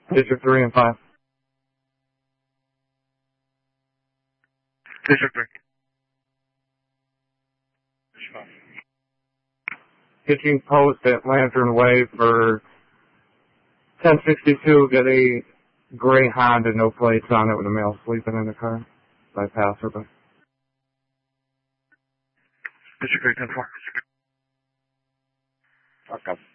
District 3 and 5. District 3. Hitching post at Lantern Way for 1062. Get a gray Honda, no plates on it, with a male sleeping in the car by passerby. District 3, 10-4. Fuck up.